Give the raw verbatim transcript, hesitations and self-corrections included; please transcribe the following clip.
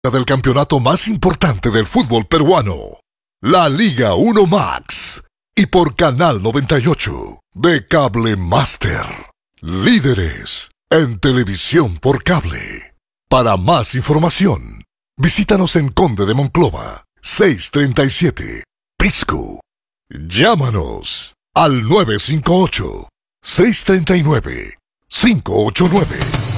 Del campeonato más importante del fútbol peruano, la Liga uno Max, y por Canal noventa y ocho de Cable Master, líderes en televisión por cable. Para más información, visítanos en Conde de Monclova, seiscientos treinta y siete, Prisco. Llámanos al nueve cinco ocho, seis tres nueve, cinco ocho nueve.